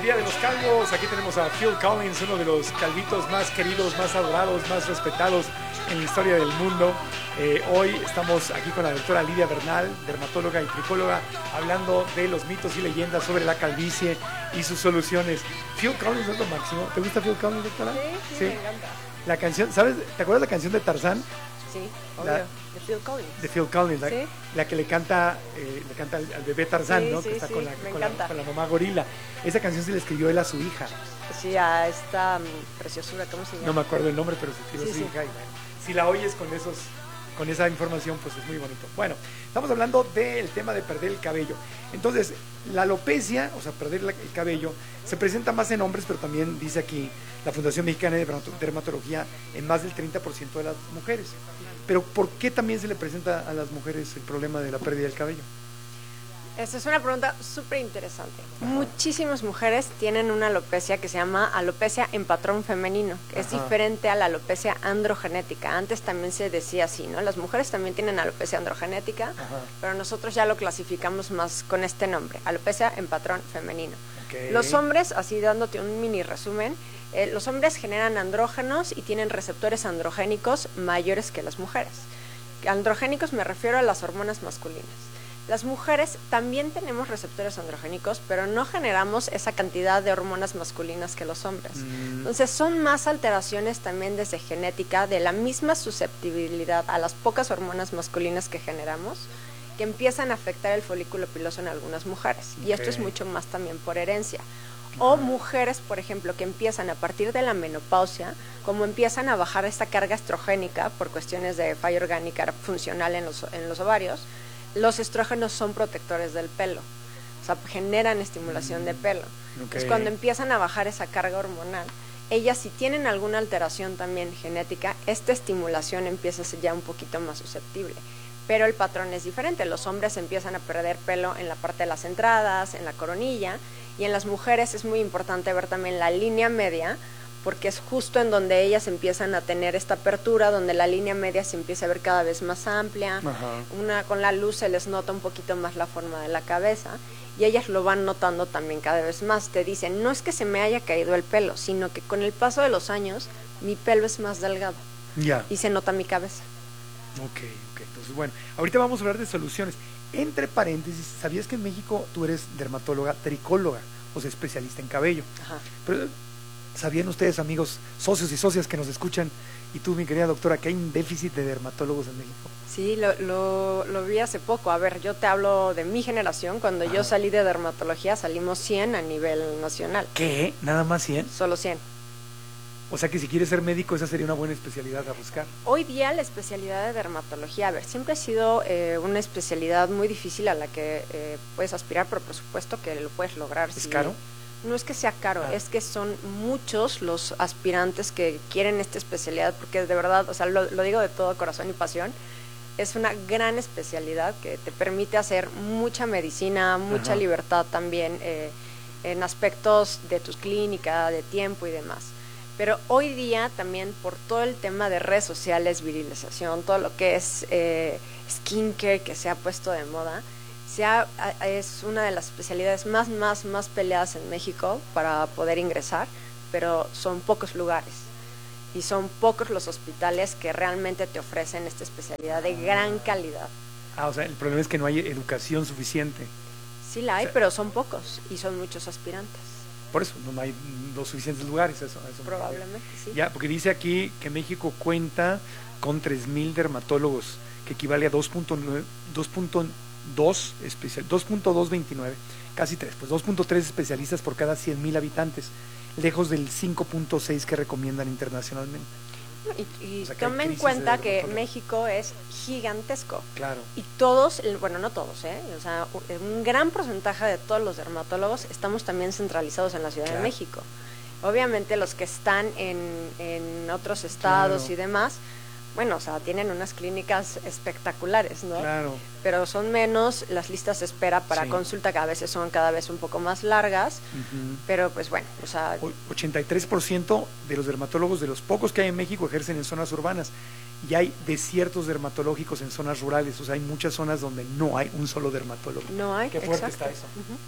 Día de los Calvos. Aquí tenemos a Phil Collins, uno de los calvitos más queridos, más adorados, más respetados en la historia del mundo. Hoy estamos aquí con la doctora Lidia Bernal, dermatóloga y tricóloga, hablando de los mitos y leyendas sobre la calvicie y sus soluciones. Phil Collins es lo máximo. ¿Te gusta Phil Collins, doctora? Sí, me encanta. La canción, ¿sabes? ¿Te acuerdas la canción de Tarzán? Sí, obvio. De Phil Collins. De Phil Collins, ¿Sí? la que le canta al bebé Tarzán, Sí, ¿no? sí, Que está sí, con me la encanta. mamá gorila. Esa canción se le escribió él a su hija. Sí, a esta preciosura, ¿cómo se llama? No me acuerdo el nombre, pero se escribió a su Sí. hija. Y bueno, si la oyes con esa información, pues es muy bonito. Bueno, estamos hablando del tema de perder el cabello. Entonces, la alopecia, o sea, perder el cabello, se presenta más en hombres, pero también dice aquí la Fundación Mexicana de Dermatología en más del 30% de las mujeres. Pero ¿por qué también se le presenta a las mujeres el problema de la pérdida del cabello? Esta es una pregunta súper interesante. Muchísimas mujeres tienen una alopecia que se llama alopecia en patrón femenino, que es diferente a la alopecia androgenética. Antes también se decía así, ¿no? Las mujeres también tienen alopecia androgenética, pero nosotros ya lo clasificamos más con este nombre, alopecia en patrón femenino. Okay. Los hombres, así dándote un mini resumen, los hombres generan andrógenos y tienen receptores androgénicos mayores que las mujeres. Androgénicos me refiero a las hormonas masculinas. Las mujeres también tenemos receptores androgénicos, pero no generamos esa cantidad de hormonas masculinas que los hombres. Entonces son más alteraciones también desde genética, de la misma susceptibilidad a las pocas hormonas masculinas que generamos, que empiezan a afectar el folículo piloso en algunas mujeres. Y esto es mucho más también por herencia. O mujeres, por ejemplo, que empiezan a partir de la menopausia, como empiezan a bajar esta carga estrogénica por cuestiones de falla orgánica funcional en los ovarios. Los estrógenos son protectores del pelo, o sea, generan estimulación de pelo. Entonces, cuando empiezan a bajar esa carga hormonal, ellas si tienen alguna alteración también genética, esta estimulación empieza a ser ya un poquito más susceptible. Pero el patrón es diferente. Los hombres empiezan a perder pelo en la parte de las entradas, en la coronilla, y en las mujeres es muy importante ver también la línea media, porque es justo en donde ellas empiezan a tener esta apertura, donde la línea media se empieza a ver cada vez más amplia. Con la luz se les nota un poquito más la forma de la cabeza, y ellas lo van notando también cada vez más. Te dicen, no es que se me haya caído el pelo, sino que con el paso de los años mi pelo es más delgado y se nota mi cabeza. Ok. Entonces, bueno, ahorita vamos a hablar de soluciones. Entre paréntesis, ¿sabías que en México tú eres dermatóloga, tricóloga, o sea, especialista en cabello? Pero ¿sabían ustedes, amigos, socios y socias que nos escuchan, y tú, mi querida doctora, que hay un déficit de dermatólogos en México? Sí, lo vi hace poco. A ver, yo te hablo de mi generación. Cuando yo salí de dermatología, salimos 100 a nivel nacional. ¿Qué? ¿Nada más 100? Solo 100. O sea que si quieres ser médico, esa sería una buena especialidad a buscar. Hoy día la especialidad de dermatología, a ver, siempre ha sido una especialidad muy difícil a la que puedes aspirar, pero por supuesto que lo puedes lograr. ¿Es caro? No es que sea caro, es que son muchos los aspirantes que quieren esta especialidad, porque de verdad, o sea, lo digo de todo corazón y pasión, es una gran especialidad que te permite hacer mucha medicina, mucha libertad también en aspectos de tu clínica, de tiempo y demás. Pero hoy día también por todo el tema de redes sociales, virilización, todo lo que es skincare que se ha puesto de moda, es una de las especialidades más peleadas en México para poder ingresar, pero son pocos lugares y son pocos los hospitales que realmente te ofrecen esta especialidad de gran calidad. O sea, el problema es que no hay educación suficiente. Sí la hay, pero son pocos y son muchos aspirantes. Por eso, no hay los suficientes lugares. Eso probablemente, sí. Ya, porque dice aquí que México cuenta con 3,000 dermatólogos, que equivale a 2.229, casi 3, pues 2.3 especialistas por cada 100,000 habitantes, lejos del 5.6 que recomiendan internacionalmente. Y toma en cuenta que México es gigantesco. Claro. Y todos, bueno, no todos, o sea, un gran porcentaje de todos los dermatólogos estamos también centralizados en la Ciudad de México. Obviamente los que están en otros estados y demás, bueno, o sea, tienen unas clínicas espectaculares, ¿no? Claro. Pero son menos, las listas de espera para consulta que a veces son cada vez un poco más largas, pero pues bueno, o sea... 83% de los dermatólogos, de los pocos que hay en México, ejercen en zonas urbanas, y hay desiertos dermatológicos en zonas rurales, o sea, hay muchas zonas donde no hay un solo dermatólogo. No hay, Qué fuerte está eso.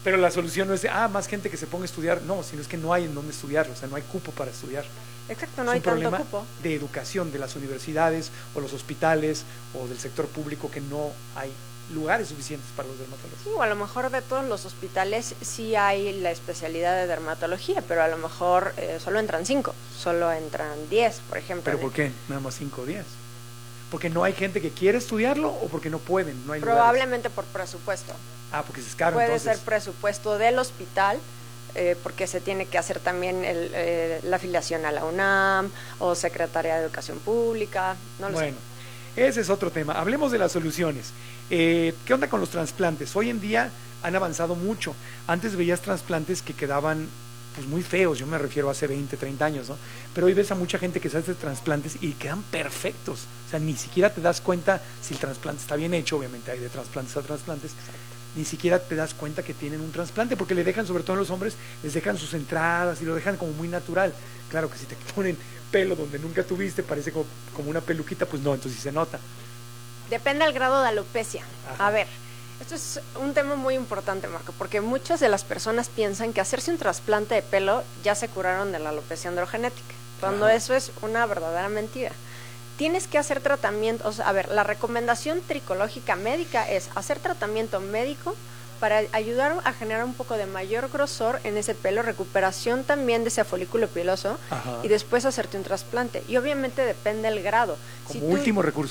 Pero la solución no es, más gente que se ponga a estudiar. No, sino es que no hay en dónde estudiar, o sea, no hay cupo para estudiar. Exacto, no hay tanto problema cupo. De educación de las universidades o los hospitales o del sector público, que no hay lugares suficientes para los dermatólogos. Sí, o a lo mejor de todos los hospitales sí hay la especialidad de dermatología, pero a lo mejor solo entran 5, solo entran 10, por ejemplo. ¿Pero por qué? Nada más 5 o 10. ¿Porque no hay gente que quiere estudiarlo o porque no pueden? No hay Probablemente lugares? Por presupuesto. Porque es caro. Puede entonces ser presupuesto del hospital, porque se tiene que hacer también la afiliación a la UNAM o Secretaría de Educación Pública, no lo sé. Bueno, ese es otro tema. Hablemos de las soluciones. ¿Qué onda con los trasplantes? Hoy en día han avanzado mucho. Antes veías trasplantes que quedaban pues muy feos, yo me refiero a hace 20, 30 años, ¿no? Pero hoy ves a mucha gente que se hace trasplantes y quedan perfectos. O sea, ni siquiera te das cuenta si el trasplante está bien hecho, obviamente hay de trasplantes a trasplantes. Ni siquiera te das cuenta que tienen un trasplante, porque le dejan, sobre todo en los hombres, les dejan sus entradas y lo dejan como muy natural. Claro que si te ponen pelo donde nunca tuviste, parece como una peluquita, pues no, entonces sí se nota. Depende del grado de alopecia. Ajá. A ver, esto es un tema muy importante, Marco, porque muchas de las personas piensan que hacerse un trasplante de pelo ya se curaron de la alopecia androgenética, cuando eso es una verdadera mentira. Tienes que hacer tratamiento, o sea, a ver, la recomendación tricológica médica es hacer tratamiento médico para ayudar a generar un poco de mayor grosor en ese pelo, recuperación también de ese folículo piloso. Ajá. Y después hacerte un trasplante. Y obviamente depende del grado. Como último recurso.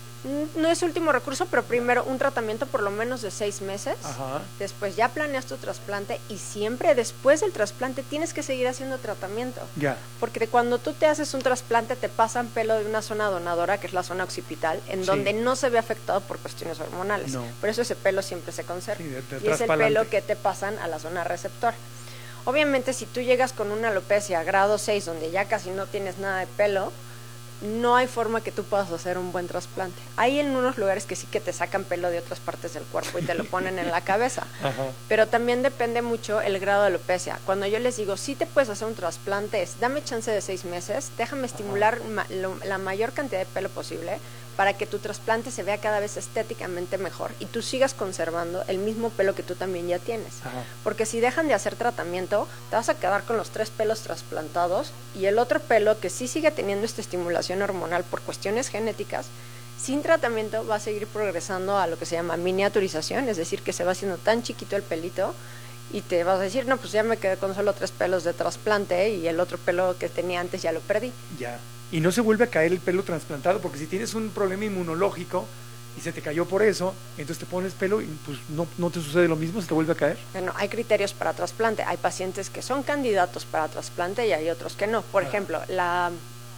No es último recurso, pero primero un tratamiento por lo menos de 6 meses. Ajá. Después ya planeas tu trasplante y siempre después del trasplante tienes que seguir haciendo tratamiento. Ya. Porque cuando tú te haces un trasplante te pasan pelo de una zona donadora, que es la zona occipital, en donde no se ve afectado por cuestiones hormonales. No. Por eso ese pelo siempre se conserva. Sí, y es el pelo que te pasan a la zona receptor. Obviamente si tú llegas con una alopecia grado 6, donde ya casi no tienes nada de pelo, no hay forma que tú puedas hacer un buen trasplante. Hay en unos lugares que sí que te sacan pelo de otras partes del cuerpo y te lo ponen en la cabeza. Ajá. Pero también depende mucho el grado de alopecia. Cuando yo les digo, sí te puedes hacer un trasplante, es dame chance de 6 meses, déjame estimular la mayor cantidad de pelo posible para que tu trasplante se vea cada vez estéticamente mejor y tú sigas conservando el mismo pelo que tú también ya tienes. Ajá. Porque si dejan de hacer tratamiento, te vas a quedar con los 3 pelos trasplantados y el otro pelo que sí sigue teniendo esta estimulación hormonal por cuestiones genéticas, sin tratamiento va a seguir progresando a lo que se llama miniaturización, es decir, que se va haciendo tan chiquito el pelito y te vas a decir, no, pues ya me quedé con solo 3 pelos de trasplante y el otro pelo que tenía antes ya lo perdí. Ya. Y no se vuelve a caer el pelo trasplantado, porque si tienes un problema inmunológico y se te cayó por eso, entonces te pones pelo y pues no te sucede lo mismo, se te vuelve a caer. Bueno, hay criterios para trasplante. Hay pacientes que son candidatos para trasplante y hay otros que no. Por ejemplo, la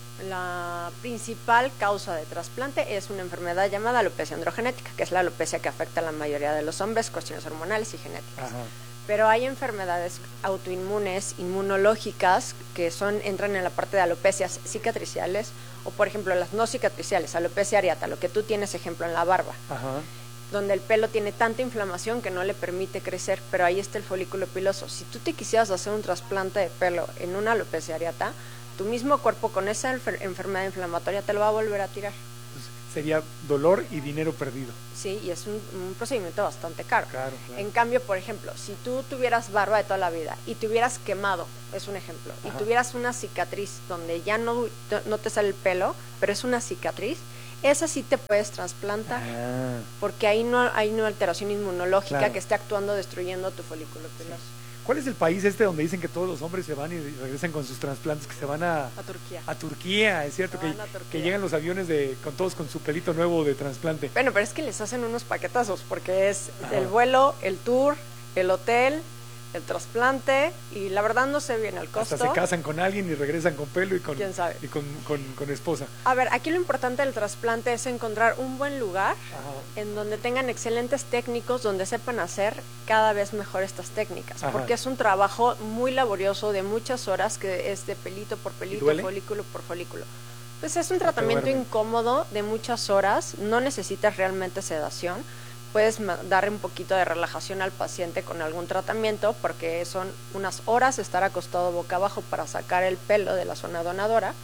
principal causa de trasplante es una enfermedad llamada alopecia androgenética, que es la alopecia que afecta a la mayoría de los hombres, cuestiones hormonales y genéticas. Ajá. Pero hay enfermedades autoinmunes, inmunológicas, que entran en la parte de alopecias cicatriciales, o por ejemplo las no cicatriciales, alopecia areata, lo que tú tienes ejemplo en la barba. Ajá. Donde el pelo tiene tanta inflamación que no le permite crecer, pero ahí está el folículo piloso. Si tú te quisieras hacer un trasplante de pelo en una alopecia areata, tu mismo cuerpo con esa enfermedad inflamatoria te lo va a volver a tirar. Sería dolor y dinero perdido. Sí, y es un procedimiento bastante caro. Claro. En cambio, por ejemplo, si tú tuvieras barba de toda la vida y te hubieras quemado, es un ejemplo, y tuvieras una cicatriz donde ya no te sale el pelo, pero es una cicatriz, esa sí te puedes trasplantar, porque ahí no hay una alteración inmunológica que esté actuando destruyendo tu folículo piloso. Sí. ¿Cuál es el país donde dicen que todos los hombres se van y regresan con sus trasplantes, que se van a Turquía? A Turquía, es cierto, que llegan los aviones con todos con su pelito nuevo de trasplante. Bueno, pero es que les hacen unos paquetazos, porque es el vuelo, el tour, el hotel, el trasplante, y la verdad no sé bien el costo. Hasta se casan con alguien y regresan con pelo y con, ¿quién sabe? Y con esposa. A ver, aquí lo importante del trasplante es encontrar un buen lugar en donde tengan excelentes técnicos, donde sepan hacer cada vez mejor estas técnicas, porque es un trabajo muy laborioso de muchas horas, que es de pelito por pelito, folículo por folículo. Pues es un tratamiento incómodo de muchas horas, no necesitas realmente sedación. Puedes dar un poquito de relajación al paciente con algún tratamiento, porque son unas horas estar acostado boca abajo para sacar el pelo de la zona donadora,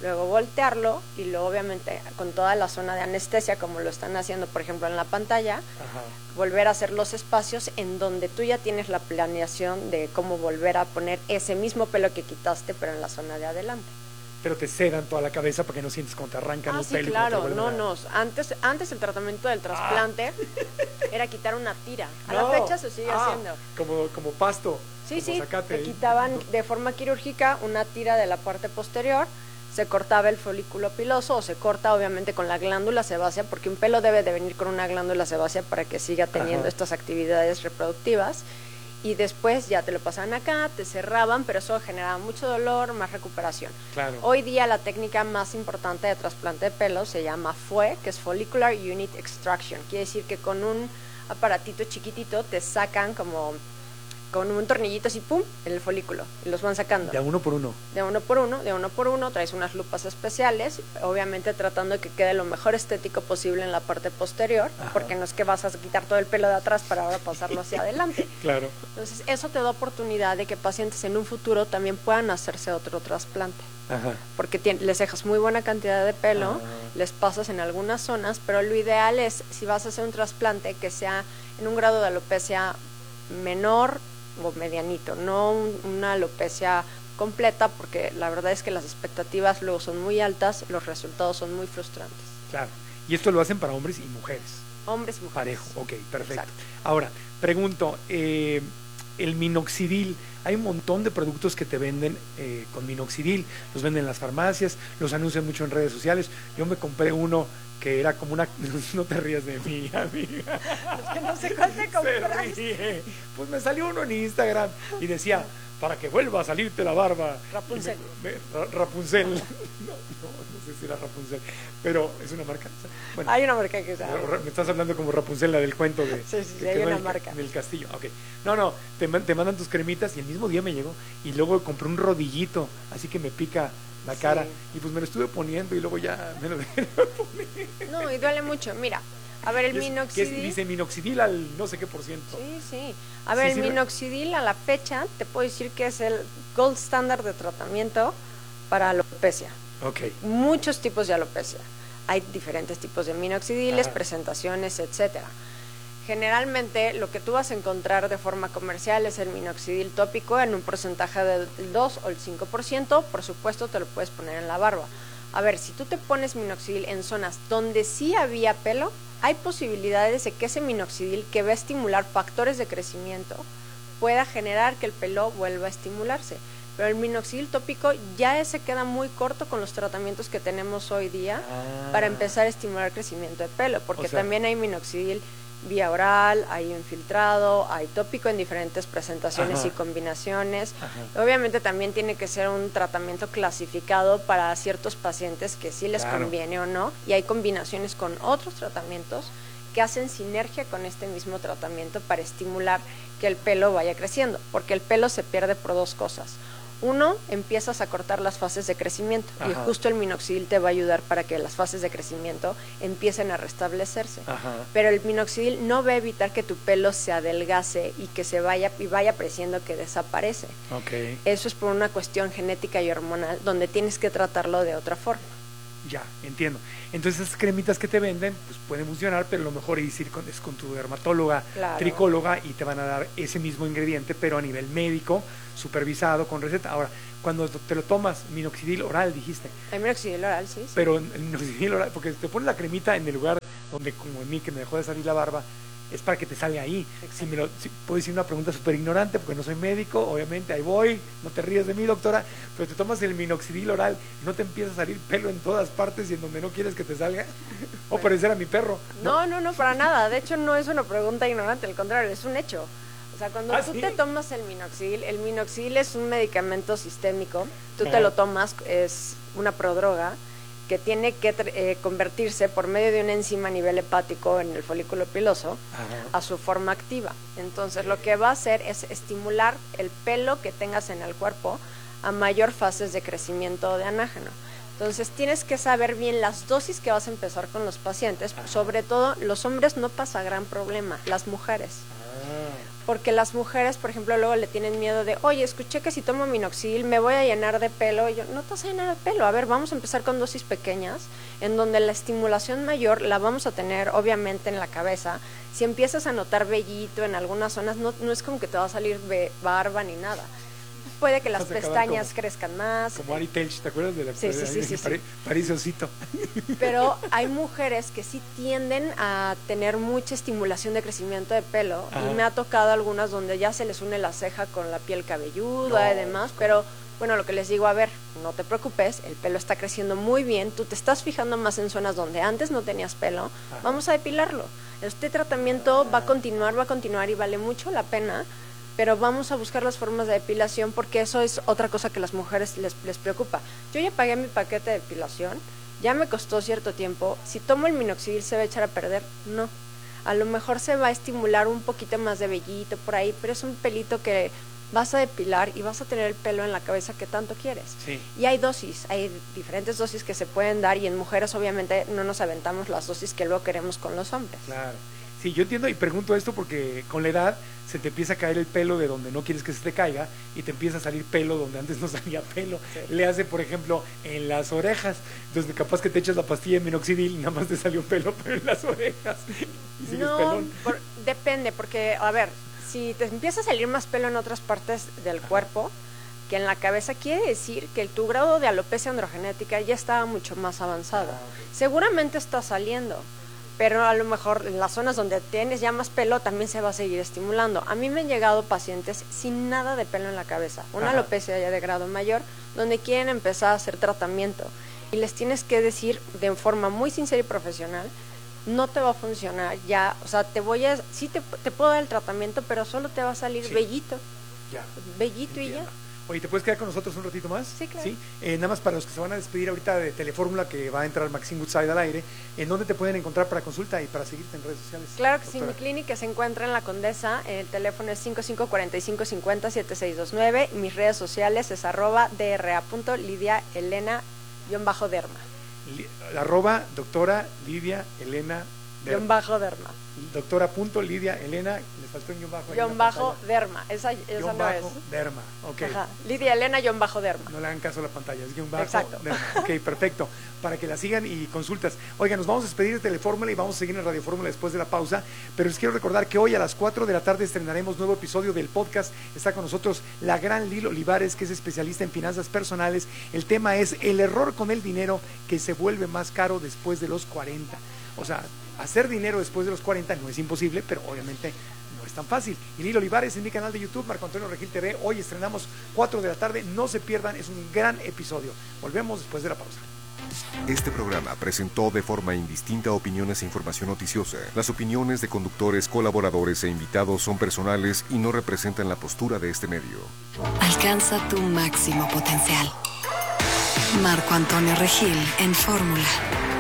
luego voltearlo y luego obviamente con toda la zona de anestesia como lo están haciendo por ejemplo en la pantalla, Ajá. volver a hacer los espacios en donde tú ya tienes la planeación de cómo volver a poner ese mismo pelo que quitaste pero en la zona de adelante. Pero te sedan toda la cabeza para que no sientes cuando te arrancan el Sí, pelo. claro, no, antes el tratamiento del trasplante era quitar una tira, a la fecha se sigue haciendo. Como pasto. Sí, como zacate. te quitaban de forma quirúrgica una tira de la parte posterior, se cortaba el folículo piloso o se corta obviamente con la glándula sebácea, porque un pelo debe de venir con una glándula sebácea para que siga teniendo estas actividades reproductivas, y después ya te lo pasaban acá, te cerraban, pero eso generaba mucho dolor, más recuperación. Claro. Hoy día la técnica más importante de trasplante de pelo se llama FUE, que es Follicular Unit Extraction, quiere decir que con un aparatito chiquitito te sacan como con un tornillito así, pum, en el folículo, y los van sacando. De uno por uno. De uno por uno, traes unas lupas especiales, obviamente tratando de que quede lo mejor estético posible en la parte posterior, porque no es que vas a quitar todo el pelo de atrás para ahora pasarlo hacia adelante. Claro. Entonces, eso te da oportunidad de que pacientes en un futuro también puedan hacerse otro trasplante. Ajá. Porque les dejas muy buena cantidad de pelo, les pasas en algunas zonas, pero lo ideal es, si vas a hacer un trasplante, que sea en un grado de alopecia menor o medianito, no una alopecia completa, porque la verdad es que las expectativas luego son muy altas, los resultados son muy frustrantes. Claro. Y esto lo hacen para hombres y mujeres. Hombres y mujeres. Parejo, ok, perfecto. Exacto. Ahora, pregunto, el minoxidil, hay un montón de productos que te venden con minoxidil, los venden en las farmacias, los anuncian mucho en redes sociales. Yo me compré uno que era como una... No te rías de mí, amiga. Es que no sé cuál te compraste. Se ríe. Pues me salió uno en Instagram y decía, para que vuelva a salirte la barba. Rapunzel. Rapunzel. No sé si era Rapunzel, pero es una marca. Bueno, hay una marca que sabe. me estás hablando como Rapunzel, la del cuento de... Sí, hay una marca. Del castillo, ok. No, te mandan tus cremitas y el mismo día me llegó. Y luego compré un rodillito, así que me pica la cara, y pues me lo estuve poniendo y luego ya me lo dejé poner. No, y duele mucho. Mira, a ver, el minoxidil... Dice minoxidil al no sé qué por ciento. Sí. A ver, el minoxidil a la fecha te puedo decir que es el gold standard de tratamiento para alopecia. Ok. Muchos tipos de alopecia. Hay diferentes tipos de minoxidiles, presentaciones, etcétera. Generalmente lo que tú vas a encontrar de forma comercial es el minoxidil tópico en un porcentaje del 2 o el 5%, por supuesto te lo puedes poner en la barba. A ver, si tú te pones minoxidil en zonas donde sí había pelo, hay posibilidades de que ese minoxidil, que va a estimular factores de crecimiento, pueda generar que el pelo vuelva a estimularse. Pero el minoxidil tópico ya se queda muy corto con los tratamientos que tenemos hoy día para empezar a estimular el crecimiento de pelo, porque también hay minoxidil vía oral, hay infiltrado, hay tópico en diferentes presentaciones y combinaciones. Obviamente también tiene que ser un tratamiento clasificado para ciertos pacientes que sí les conviene o no, y hay combinaciones con otros tratamientos que hacen sinergia con este mismo tratamiento para estimular que el pelo vaya creciendo, porque el pelo se pierde por dos cosas. Uno, empiezas a cortar las fases de crecimiento y justo el minoxidil te va a ayudar para que las fases de crecimiento empiecen a restablecerse. Pero el minoxidil no va a evitar que tu pelo se adelgace y que se vaya pareciendo que desaparece. Eso es por una cuestión genética y hormonal donde tienes que tratarlo de otra forma. Ya, entiendo. Entonces esas cremitas que te venden pues pueden funcionar, pero lo mejor es ir con tu dermatóloga, tricóloga, y te van a dar ese mismo ingrediente, pero a nivel médico, supervisado, con receta. Ahora, cuando te lo tomas, minoxidil oral, dijiste. El minoxidil oral, sí. Pero el minoxidil oral, porque te pones la cremita en el lugar donde, como a mí, que me dejó de salir la barba, es para que te salga ahí. Si puedo decir una pregunta súper ignorante, porque no soy médico, obviamente, ahí voy, no te ríes de mí, doctora, pero te tomas el minoxidil oral, ¿no te empieza a salir pelo en todas partes y en donde no quieres que te salga? O parecer a mi perro. No, para nada. De hecho, no es una pregunta ignorante, al contrario, es un hecho. O sea, cuando tú te tomas el minoxidil es un medicamento sistémico, tú te lo tomas, es una prodroga, que tiene que convertirse por medio de una enzima a nivel hepático en el folículo piloso a su forma activa. Entonces lo que va a hacer es estimular el pelo que tengas en el cuerpo a mayor fases de crecimiento de anágeno. Entonces tienes que saber bien las dosis que vas a empezar con los pacientes, sobre todo los hombres no pasa gran problema, las mujeres. Porque las mujeres, por ejemplo, luego le tienen miedo de, oye, escuché que si tomo minoxidil me voy a llenar de pelo. Y yo, no te vas a llenar de pelo. A ver, vamos a empezar con dosis pequeñas, en donde la estimulación mayor la vamos a tener, obviamente, en la cabeza. Si empiezas a notar vellito en algunas zonas, no es como que te va a salir barba ni nada. Puede que las pestañas crezcan más. Como Ari Telch, ¿te acuerdas de la sí. París Osito? Pero hay mujeres que sí tienden a tener mucha estimulación de crecimiento de pelo. Ajá. Y me ha tocado algunas donde ya se les une la ceja con la piel cabelluda y demás. Pero bueno, lo que les digo, a ver, no te preocupes, el pelo está creciendo muy bien. Tú te estás fijando más en zonas donde antes no tenías pelo. Ajá. Vamos a depilarlo. Este tratamiento va a continuar y vale mucho la pena. Pero vamos a buscar las formas de depilación porque eso es otra cosa que a las mujeres les preocupa. Yo ya pagué mi paquete de depilación, ya me costó cierto tiempo. Si tomo el minoxidil, ¿se va a echar a perder? No. A lo mejor se va a estimular un poquito más de vellito por ahí, pero es un pelito que vas a depilar y vas a tener el pelo en la cabeza que tanto quieres. Sí. Y hay dosis, hay diferentes dosis que se pueden dar y en mujeres obviamente no nos aventamos las dosis que luego queremos con los hombres. Claro. Sí, yo entiendo y pregunto esto porque con la edad se te empieza a caer el pelo de donde no quieres que se te caiga y te empieza a salir pelo donde antes no salía pelo. Sí. Le hace, por ejemplo, en las orejas. Entonces, capaz que te echas la pastilla de minoxidil y nada más te salió pelo, pero en las orejas. Y sigues pelón. Depende, porque, a ver, si te empieza a salir más pelo en otras partes del cuerpo que en la cabeza, quiere decir que tu grado de alopecia androgenética ya estaba mucho más avanzado. Okay. Seguramente está saliendo. Pero a lo mejor en las zonas donde tienes ya más pelo también se va a seguir estimulando. A mí me han llegado pacientes sin nada de pelo en la cabeza, una alopecia ya de grado mayor, donde quieren empezar a hacer tratamiento. Y les tienes que decir de forma muy sincera y profesional, no te va a funcionar ya, o sea, sí te puedo dar el tratamiento, pero solo te va a salir vellito. Ya. Vellito. Entiendo. Y ya. Oye, ¿te puedes quedar con nosotros un ratito más? Sí, claro. ¿Sí? Nada más para los que se van a despedir ahorita de Telefórmula, que va a entrar Maxine Woodside al aire, ¿en dónde te pueden encontrar para consulta y para seguirte en redes sociales? Claro que doctora. Sí, mi clínica se encuentra en La Condesa, el teléfono es 5545507629, y mis redes sociales es @dra.lidiaelena_derma. Doctora Lidia Elena Derma. Doctora.Lidia Elena, les faltó un _derma, esa no es. Derma, ok. Ajá. Lidia Elena _derma. No le hagan caso a la pantalla, es Exacto. derma. Ok, perfecto. Para que la sigan y consultas. Oigan, nos vamos a despedir de Telefórmula y vamos a seguir en Radio Fórmula después de la pausa. Pero les quiero recordar que hoy a las 4 de la tarde estrenaremos nuevo episodio del podcast. Está con nosotros la gran Lili Olivares, que es especialista en finanzas personales. El tema es el error con el dinero que se vuelve más caro después de los 40. O sea, hacer dinero después de los 40 no es imposible, pero obviamente no es tan fácil. Y Lili Olivares en mi canal de YouTube, Marco Antonio Regil TV. Hoy estrenamos 4 de la tarde, no se pierdan, es un gran episodio. Volvemos después de la pausa. Este programa presentó de forma indistinta opiniones e información noticiosa. Las opiniones de conductores, colaboradores e invitados son personales y no representan la postura de este medio. Alcanza tu máximo potencial. Marco Antonio Regil en Fórmula.